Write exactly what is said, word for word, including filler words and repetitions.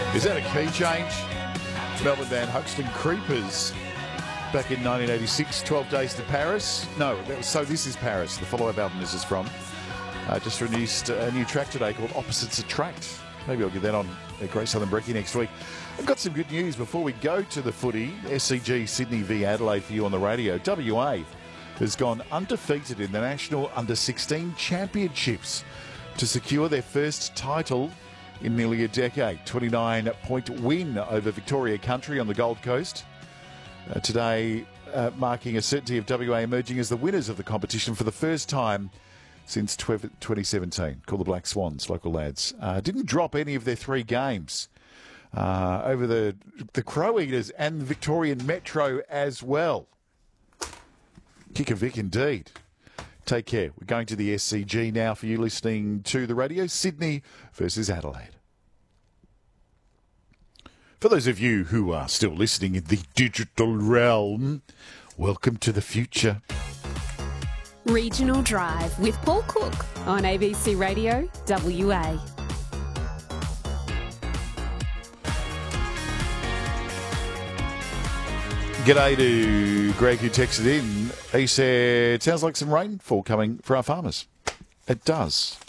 Is that a key change? Melbourne band Hoxton Creepers back in nineteen eighty-six, twelve Days to Paris. No, that was So This Is Paris, the follow-up album this is from. Uh, just released a new track today called Opposites Attract. Maybe I'll get that on a Great Southern Brekkie next week. I've got some good news before we go to the footy. S C G Sydney v Adelaide for you on the radio. W A has gone undefeated in the National Under sixteen Championships to secure their first title in nearly a decade. twenty-nine point win over Victoria Country on the Gold Coast. Uh, today, uh, marking a certainty of W A emerging as the winners of the competition for the first time since twenty seventeen. Call the Black Swans, local lads. Uh, didn't drop any of their three games uh, over the the Crow Eaters and the Victorian Metro as well. Kick a Vic indeed. Take care. We're going to the S C G now for you listening to the radio. Sydney versus Adelaide. For those of you who are still listening in the digital realm, welcome to the future. Regional Drive with Paul Cook on A B C Radio W A. G'day to Greg who texted in. He said, sounds like some rainfall coming for our farmers. It does.